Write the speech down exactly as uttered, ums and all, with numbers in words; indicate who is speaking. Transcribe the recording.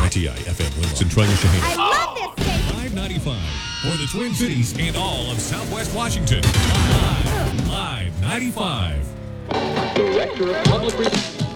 Speaker 1: K T I F M Willow, Centralia, Shaheen.
Speaker 2: I love this station.
Speaker 1: five ninety-five for the Twin Cities and all of Southwest Washington. Live, Live ninety-five.
Speaker 3: Director of Public Relations.